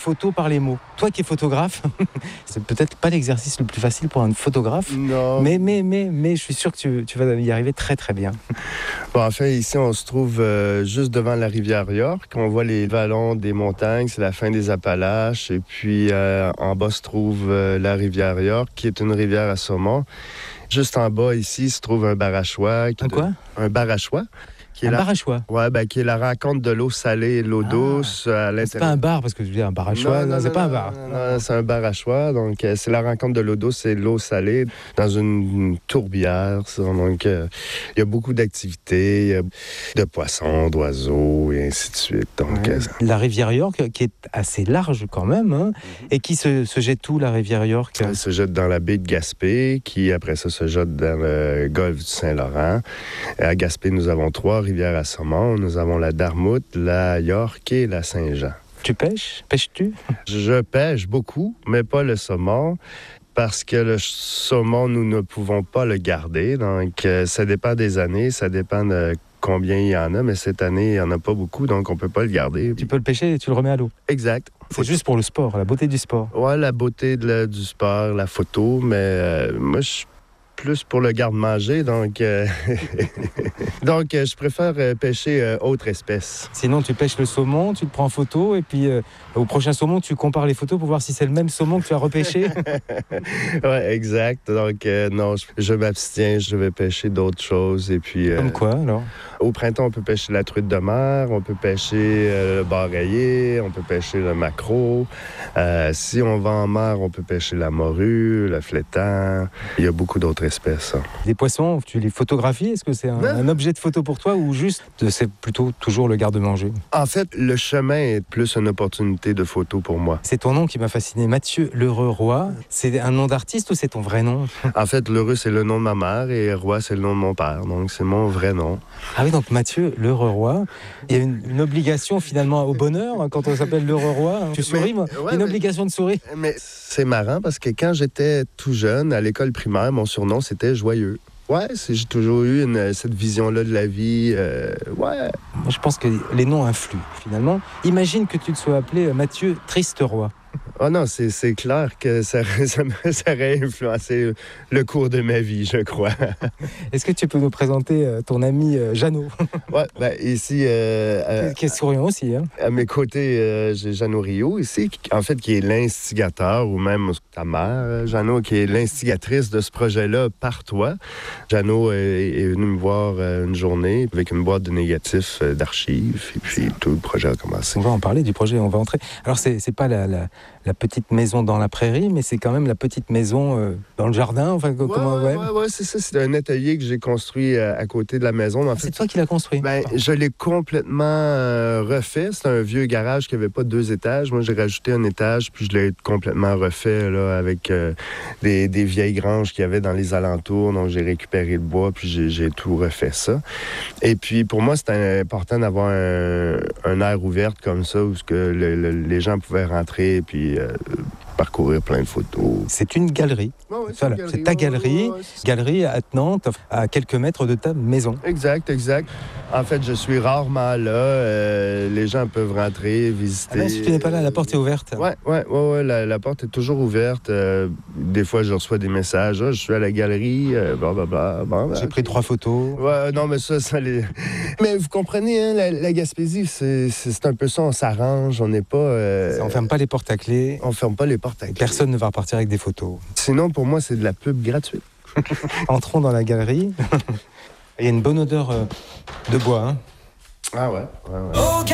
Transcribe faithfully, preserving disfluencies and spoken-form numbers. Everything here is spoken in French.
Photo par les mots. Toi qui es photographe, c'est peut-être pas l'exercice le plus facile pour un photographe, non. Mais, mais, mais, mais je suis sûr que tu, tu vas y arriver très très bien. Bon, en fait, ici, on se trouve euh, juste devant la rivière York. On voit les vallons des montagnes, c'est la fin des Appalaches. Et puis, euh, en bas se trouve euh, la rivière York, qui est une rivière à saumon. Juste en bas, ici, se trouve un barachois. Un quoi? Un barachois. Qui est un la... barachois? Oui, ben, qui est la rencontre de l'eau salée et de l'eau ah. douce à l'intérieur. C'est pas un bar, parce que je veux dire, un barachois, non, non, non, c'est non, pas un bar. Non, non, non, c'est un barachois. Donc, euh, c'est la rencontre de l'eau douce et de l'eau salée dans une, une tourbière. Ça. Donc, euh, il y a beaucoup d'activités, il y a de poissons, d'oiseaux et ainsi de suite. Donc, ouais. euh, la rivière York, qui est assez large quand même, hein, mm-hmm. et qui se, se jette où, la rivière York? Elle se jette dans la baie de Gaspé, qui après ça se jette dans le golfe du Saint-Laurent. À Gaspé, nous avons trois rivières à saumon. Nous avons la Dartmouth, la York et la Saint-Jean. Tu pêches? Pêches-tu? Je pêche beaucoup, mais pas le saumon. Parce que le saumon, nous ne pouvons pas le garder. Donc, euh, ça dépend des années, ça dépend de combien il y en a. Mais cette année, il n'y en a pas beaucoup, donc on ne peut pas le garder. Tu peux le pêcher et tu le remets à l'eau? Exact. C'est juste pour le sport, la beauté du sport. Oui, la beauté de la, du sport, la photo. Mais euh, moi, je suis plus pour le garde-manger, donc... Euh... donc, euh, je préfère euh, pêcher euh, autre espèce. Sinon, tu pêches le saumon, tu te prends en photo, et puis euh, au prochain saumon, tu compares les photos pour voir si c'est le même saumon que tu as repêché. Oui, exact. Donc, euh, non, je, je m'abstiens, je vais pêcher d'autres choses, et puis... Euh, Comme quoi, alors? Au printemps, on peut pêcher la truite de mer, on peut pêcher euh, le bar rayé, on peut pêcher le maquereau. Euh, si on va en mer, on peut pêcher la morue, le flétan. Il y a beaucoup d'autres espèces. Hein. Les poissons, tu les photographies? Est-ce que c'est un, un objet de photo pour toi ou juste c'est plutôt toujours le garde-manger? En fait, le chemin est plus une opportunité de photo pour moi. C'est ton nom qui m'a fasciné, Mathieu L'Heureux-Roy. C'est un nom d'artiste ou c'est ton vrai nom? En fait, L'Heureux, c'est le nom de ma mère et Roy, c'est le nom de mon père. Donc, c'est mon vrai nom. Ah oui, donc Mathieu L'Heureux-Roy. Il y a une, une obligation finalement au bonheur quand on s'appelle L'Heureux-Roy. Tu souris, moi? Ouais, une mais, obligation de sourire. Mais c'est marrant parce que quand j'étais tout jeune, à l'école primaire, mon surnom, c'était Joyeux. Ouais, c'est, j'ai toujours eu une, cette vision-là de la vie. Euh, ouais. Je pense que les noms influent, finalement. Imagine que tu te sois appelé Mathieu Triste-Roy. Ah oh non, c'est, c'est clair que ça, ça, ça aurait influencé le cours de ma vie, je crois. Est-ce que tu peux nous présenter ton ami Jeannot? Oui, ben ici... Euh, euh, qui est souriant aussi, hein? À mes côtés, euh, j'ai Jeannot Rio ici, qui, en fait, qui est l'instigateur, ou même ta mère, Jeannot, qui est l'instigatrice de ce projet-là par toi. Jeannot est, est venu me voir une journée avec une boîte de négatifs d'archives, et puis tout le projet a commencé. On va en parler du projet, on va entrer. Alors, c'est, c'est pas la... la... la petite maison dans la prairie, mais c'est quand même la petite maison euh, dans le jardin. Enfin, ouais, comment, ouais, ouais, ouais, c'est ça. C'est un atelier que j'ai construit à, à côté de la maison. En ah, fait, c'est toi qui l'as construit? Ben, je l'ai complètement euh, refait. C'est un vieux garage qui n'avait pas deux étages. Moi, j'ai rajouté un étage, puis je l'ai complètement refait là, avec euh, des, des vieilles granges qu'il y avait dans les alentours. Donc, j'ai récupéré le bois, puis j'ai, j'ai tout refait ça. Et puis, pour moi, c'était important d'avoir un, un air ouvert comme ça, où que le, le, les gens pouvaient rentrer, puis Euh, parcourir plein de photos. C'est une galerie. Ouais, ouais, c'est, voilà. une galerie. C'est ta galerie, ouais, ouais, c'est galerie attenante à quelques mètres de ta maison. Exact, exact. En fait, je suis rarement là. Euh, les gens peuvent rentrer, visiter. Ah ben, si tu n'es pas là, la porte est ouverte. Oui, ouais, ouais, ouais, la, la porte est toujours ouverte. Euh, des fois, je reçois des messages. Ah, je suis à la galerie, euh, blablabla. Bon, ben, j'ai pris trois photos. Ouais, non, mais ça, ça les... Mais vous comprenez, hein, la, la Gaspésie, c'est, c'est, c'est un peu ça. On s'arrange, on n'est pas... Euh... On ne ferme pas les portes à clé. On ferme pas les portes à clé. Personne ne va repartir avec des photos. Sinon, pour moi, c'est de la pub gratuite. Entrons dans la galerie. Il y a une bonne odeur de bois. Hein. Ah ouais, ouais, ouais.